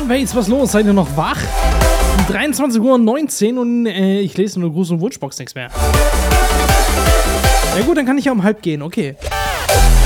Runways, was los? Seid ihr noch wach? 23:19 Uhr und ich lese nur Gruß- und Wunschbox, nichts mehr. Ja gut, dann kann ich ja um halb gehen, okay.